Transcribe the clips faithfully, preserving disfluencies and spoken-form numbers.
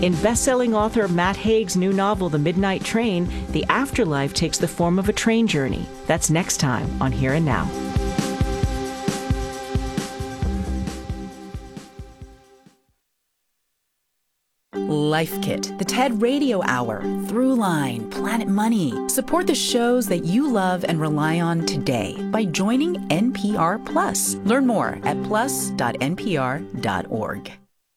In best-selling author Matt Haig's new novel, The Midnight Train, the afterlife takes the form of a train journey. That's next time on Here and Now. Life Kit, the TED Radio Hour, Throughline, Planet Money. Support the shows that you love and rely on today by joining N P R Plus. Learn more at plus dot n p r dot org.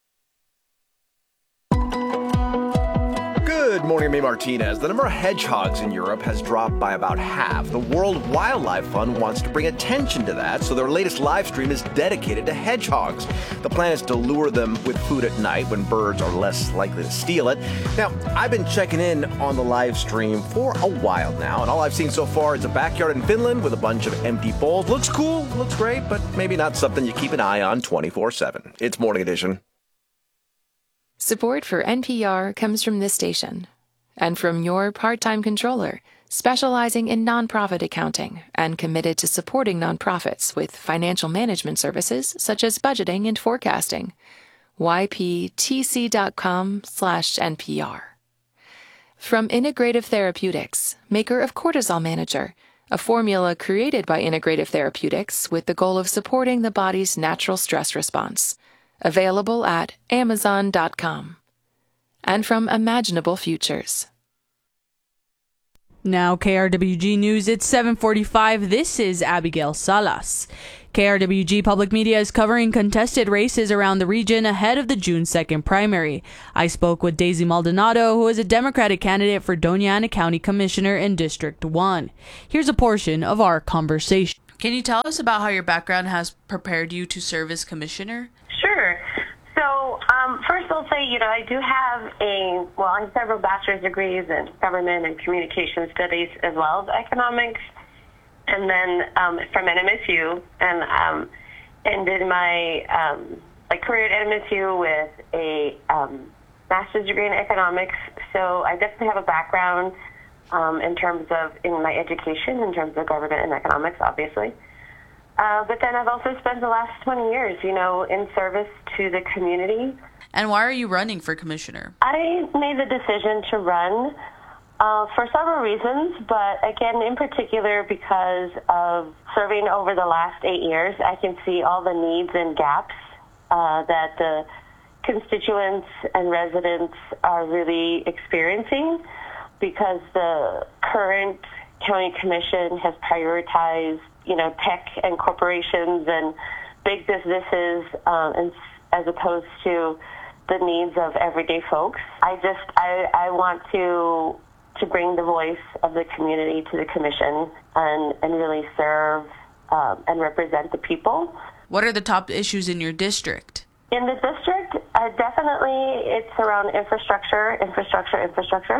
Good morning, I'm May Martinez. The number of hedgehogs in Europe has dropped by about half. The World Wildlife Fund wants to bring attention to that, so their latest live stream is dedicated to hedgehogs. The plan is to lure them with food at night when birds are less likely to steal it. Now, I've been checking in on the live stream for a while now, and all I've seen so far is a backyard in Finland with a bunch of empty bowls. Looks cool, looks great, but maybe not something you keep an eye on twenty-four seven. It's Morning Edition. Support for N P R comes from this station and from your part-time controller, specializing in nonprofit accounting and committed to supporting nonprofits with financial management services such as budgeting and forecasting. y p t c dot com slash N P R. From Integrative Therapeutics, maker of Cortisol Manager, a formula created by Integrative Therapeutics with the goal of supporting the body's natural stress response. Available at amazon dot com. And from Imaginable Futures. Now K R W G News, it's seven forty-five. This is Abigail Salas. K R W G Public Media is covering contested races around the region ahead of the June second primary. I spoke with Daisy Maldonado, who is a Democratic candidate for Doña Ana County Commissioner in District one. Here's a portion of our conversation. Can you tell us about how your background has prepared you to serve as commissioner? Sure. So um, first I'll say, you know, I do have a, well, I have several bachelor's degrees in government and communication studies as well as economics. And then um, from N M S U, and um, and did my um, my career at N M S U with a um, master's degree in economics. So I definitely have a background um, in terms of, in my education, in terms of government and economics, obviously. Uh, but then I've also spent the last twenty years, you know, in service to the community. And why are you running for commissioner? I made the decision to run uh, for several reasons, but again, in particular, because of serving over the last eight years, I can see all the needs and gaps uh, that the constituents and residents are really experiencing, because the current county commission has prioritized, you know, tech and corporations and big businesses, um, and, as opposed to the needs of everyday folks. I just, I, I want to to bring the voice of the community to the commission and, and really serve um, and represent the people. What are the top issues in your district? In the district, uh, definitely it's around infrastructure, infrastructure, infrastructure.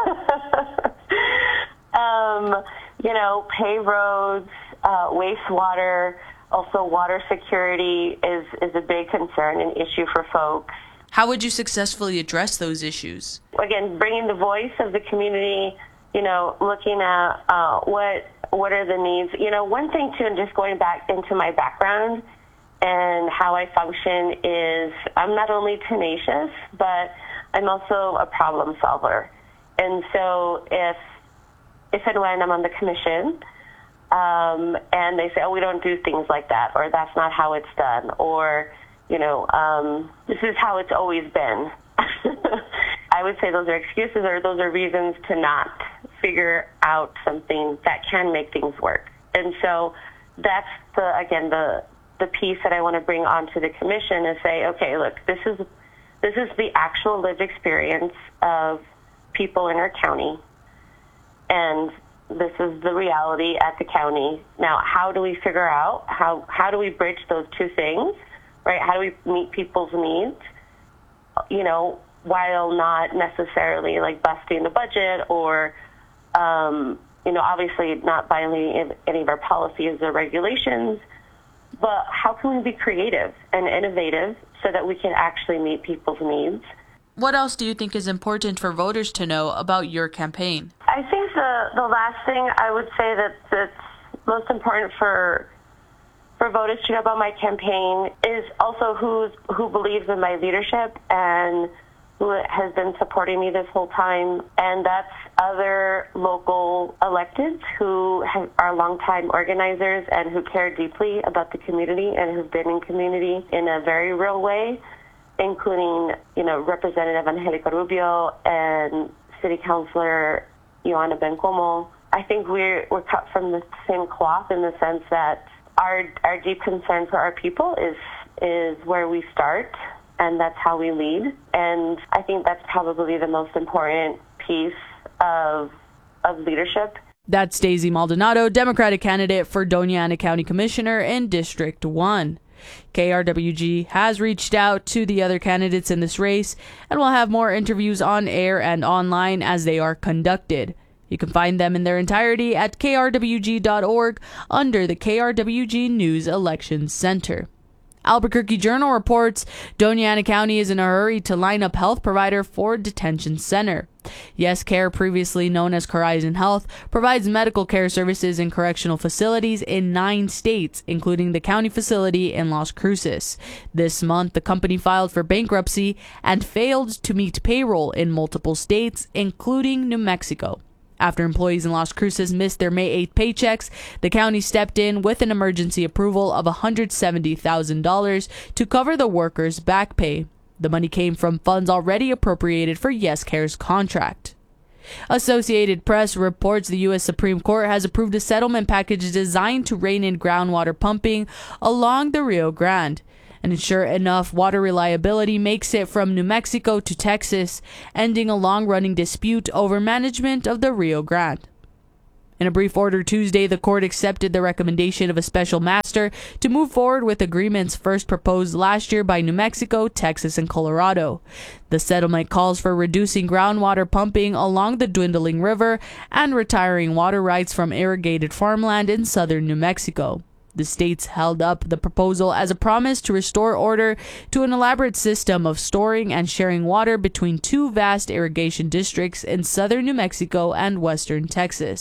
um, you know, paved roads, uh, wastewater, also water security is, is a big concern and issue for folks. How would you successfully address those issues? Again, bringing the voice of the community, you know, looking at uh, what what are the needs. You know, one thing too, and just going back into my background and how I function is I'm not only tenacious, but I'm also a problem solver. And so if if and when I'm on the commission, um, and they say, oh, we don't do things like that, or that's not how it's done, or, you know, um, this is how it's always been. I would say those are excuses, or those are reasons to not figure out something that can make things work. And so that's the, again, the the piece that I want to bring onto the commission is say, okay, look, this is this is the actual lived experience of people in our county, and this is the reality at the county. Now, how do we figure out, how, how do we bridge those two things, right? How do we meet people's needs, you know, while not necessarily like busting the budget or, um, you know, obviously not violating any of our policies or regulations, but how can we be creative and innovative so that we can actually meet people's needs? What else do you think is important for voters to know about your campaign? I think the, the last thing I would say that, that's most important for for voters to know about my campaign is also who's, who believes in my leadership and who has been supporting me this whole time, and that's other local electeds who have, are longtime organizers and who care deeply about the community and who've been in community in a very real way, including, you know, Representative Angelica Rubio and City Councilor Ioana Bencomo. I think we're we're cut from the same cloth in the sense that our our deep concern for our people is is where we start, and that's how we lead. And I think that's probably the most important piece of of leadership. That's Daisy Maldonado, Democratic candidate for Doña Ana County Commissioner in District one. K R W G has reached out to the other candidates in this race and will have more interviews on air and online as they are conducted. You can find them in their entirety at K R W G dot org under the K R W G News Elections Center. Albuquerque Journal reports Doña Ana County is in a hurry to line up health provider for detention center. Yes Care, previously known as Horizon Health, provides medical care services in correctional facilities in nine states, including the county facility in Las Cruces. This month, the company filed for bankruptcy and failed to meet payroll in multiple states, including New Mexico. After employees in Las Cruces missed their May eighth paychecks, the county stepped in with an emergency approval of one hundred seventy thousand dollars to cover the workers' back pay. The money came from funds already appropriated for Yes Care's contract. Associated Press reports the U S Supreme Court has approved a settlement package designed to rein in groundwater pumping along the Rio Grande. And sure enough, water reliability makes it from New Mexico to Texas, ending a long-running dispute over management of the Rio Grande. In a brief order Tuesday, the court accepted the recommendation of a special master to move forward with agreements first proposed last year by New Mexico, Texas, and Colorado. The settlement calls for reducing groundwater pumping along the dwindling river and retiring water rights from irrigated farmland in southern New Mexico. The states held up the proposal as a promise to restore order to an elaborate system of storing and sharing water between two vast irrigation districts in southern New Mexico and western Texas.